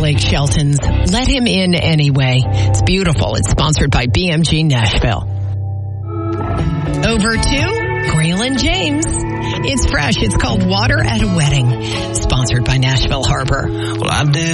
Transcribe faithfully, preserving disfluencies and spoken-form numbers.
Lake Shelton's Let Him In Anyway. It's beautiful. It's sponsored by B M G Nashville. Over to Graylin James. It's fresh. It's called Water at a Wedding, sponsored by Nashville Harbor. Well, I did.